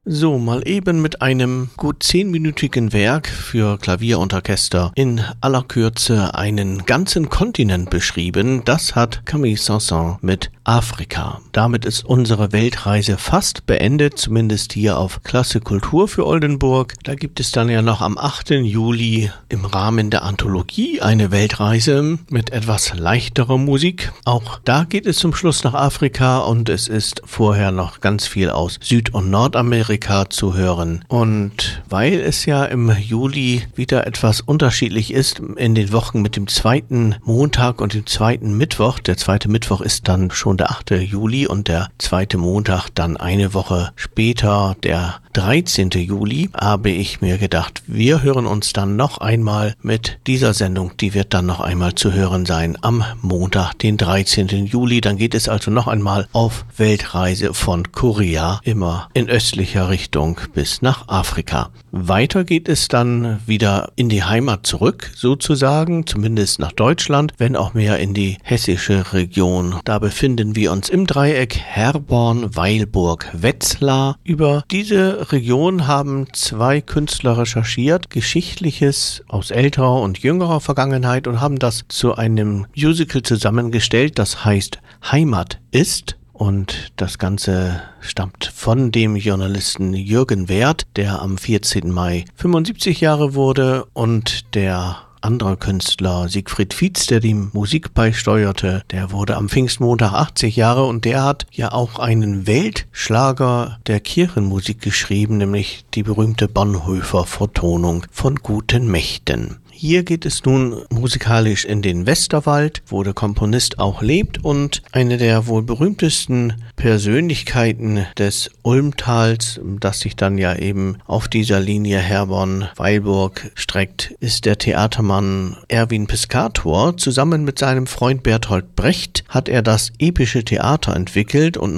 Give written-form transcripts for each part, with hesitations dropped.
So, mal eben mit einem gut 10-minütigen Werk für Klavier und Orchester in aller Kürze einen ganzen Kontinent beschrieben. Das hat Camille Saint-Saëns mit Afrika. Damit ist unsere Weltreise fast beendet, zumindest hier auf Klasse Kultur für Oldenburg. Da gibt es dann ja noch am 8. Juli im Rahmen der Anthologie eine Weltreise mit etwas leichterer Musik. Auch da geht es zum Schluss nach Afrika und es ist vorher noch ganz viel aus Süd- und Nordamerika zu hören. Und weil es ja im Juli wieder etwas unterschiedlich ist in den Wochen mit dem zweiten Montag und dem zweiten Mittwoch, der zweite Mittwoch ist dann schon der 8. Juli und der zweite Montag dann eine Woche später, der 13. Juli, habe ich mir gedacht, wir hören uns dann noch einmal mit dieser Sendung, die wird dann noch einmal zu hören sein am Montag, den 13. Juli. Dann geht es also noch einmal auf Weltreise von Korea, immer in östlicher Richtung bis nach Afrika. Weiter geht es dann wieder in die Heimat zurück, sozusagen, zumindest nach Deutschland, wenn auch mehr in die hessische Region. Da befinden wir uns im Dreieck Herborn, Weilburg, Wetzlar. Über diese Region haben zwei Künstler recherchiert, Geschichtliches aus älterer und jüngerer Vergangenheit und haben das zu einem Musical zusammengestellt, das heißt Heimat ist. Und das Ganze stammt von dem Journalisten Jürgen Werth, der am 14. Mai 75 Jahre wurde, und der andere Künstler Siegfried Fietz, der die Musik beisteuerte, der wurde am Pfingstmontag 80 Jahre und der hat ja auch einen Weltschlager der Kirchenmusik geschrieben, nämlich die berühmte Bonhoeffer-Vertonung von Guten Mächten. Hier geht es nun musikalisch in den Westerwald, wo der Komponist auch lebt, und eine der wohl berühmtesten Persönlichkeiten des Ulmtals, das sich dann ja eben auf dieser Linie Herborn-Weilburg streckt, ist der Theatermann Erwin Piscator. Zusammen mit seinem Freund Bertolt Brecht hat er das epische Theater entwickelt und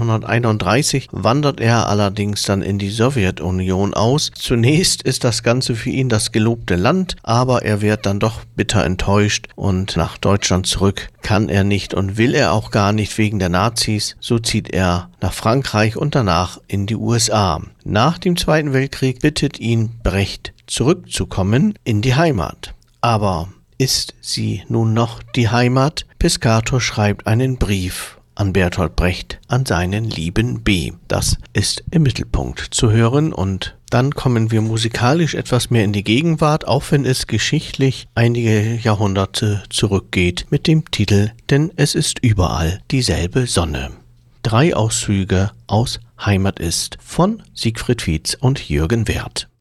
1931 wandert er allerdings dann in die Sowjetunion aus. Zunächst ist das Ganze für ihn das gelobte Land, aber er wird dann doch bitter enttäuscht und nach Deutschland zurück kann er nicht und will er auch gar nicht wegen der Nazis. So zieht er nach Frankreich und danach in die USA. Nach dem Zweiten Weltkrieg bittet ihn Brecht zurückzukommen in die Heimat. Aber ist sie nun noch die Heimat? Piscator schreibt einen Brief an Bertolt Brecht, an seinen lieben B. Das ist im Mittelpunkt zu hören und dann kommen wir musikalisch etwas mehr in die Gegenwart, auch wenn es geschichtlich einige Jahrhunderte zurückgeht, mit dem Titel Denn es ist überall dieselbe Sonne. 3 Auszüge aus Heimat ist von Siegfried Fietz und Jürgen Werth.